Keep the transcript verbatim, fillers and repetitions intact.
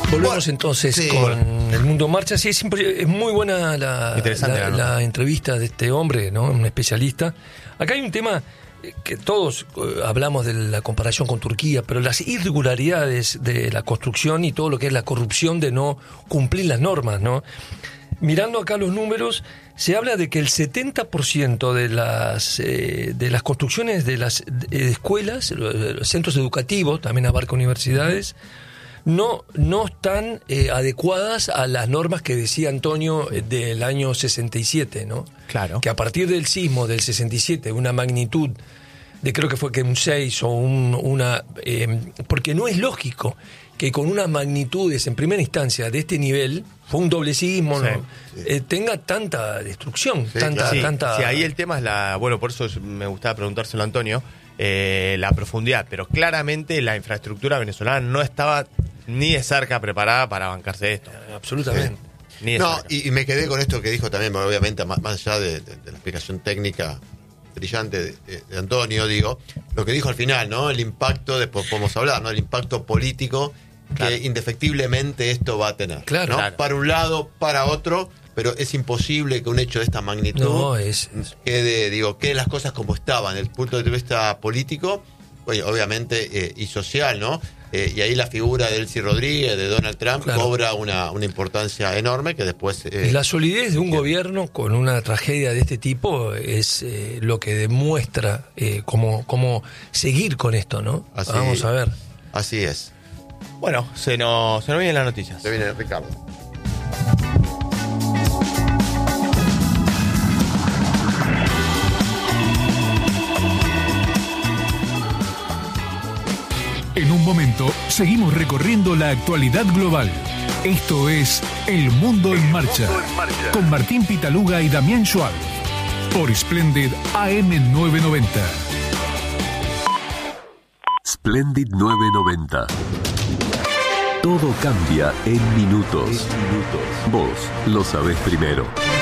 Volvemos bueno, entonces sí. con El Mundo en Marcha. Sí, es, es muy buena la, la, la entrevista de este hombre, ¿no? Un especialista. Acá hay un tema que todos hablamos de la comparación con Turquía, pero las irregularidades de la construcción y todo lo que es la corrupción de no cumplir las normas, ¿no? Mirando acá los números, se habla de que el setenta por ciento de las eh, de las construcciones de las de escuelas, los centros educativos, también abarca universidades, no no están eh, adecuadas a las normas que decía Antonio eh, del año sesenta y siete, ¿no? Claro. Que a partir del sismo del sesenta y siete, una magnitud de creo que fue que un seis o un, una... Eh, porque no es lógico que con unas magnitudes en primera instancia de este nivel, fue un doble sismo, sí, ¿no? sí. Eh, tenga tanta destrucción, sí, tanta... claro. sí, tanta... sí, ahí el tema es la... Bueno, por eso me gustaba preguntárselo a Antonio, eh, la profundidad, pero claramente la infraestructura venezolana no estaba ni de cerca preparada para bancarse esto. Eh, absolutamente. Sí. Ni de no, cerca. y, y me quedé con esto que dijo también, obviamente, más, más allá de, de, de la explicación técnica brillante de, de, de Antonio, digo, lo que dijo al final, ¿no? El impacto, después podemos hablar, ¿no? El impacto político claro. que indefectiblemente esto va a tener. Claro, ¿no? claro. Para un lado, para otro, pero es imposible que un hecho de esta magnitud no, es, es... quede, digo, quede las cosas como estaban, desde el punto de vista político, oye, obviamente, eh, y social, ¿no? Eh, y ahí la figura de Delcy Rodríguez, de Donald Trump, claro. cobra una, una importancia enorme que después... Eh, la solidez de un gobierno con una tragedia de este tipo es eh, lo que demuestra eh, cómo, cómo seguir con esto, ¿no? Así, Vamos a ver. Así es. Bueno, se nos, se nos vienen las noticias. Se viene Ricardo. En un momento, seguimos recorriendo la actualidad global. Esto es El Mundo en Marcha, con Martín Pitaluga y Damián Schwab, por Splendid A M novecientos noventa. Splendid novecientos noventa. Todo cambia en minutos. Vos lo sabés primero.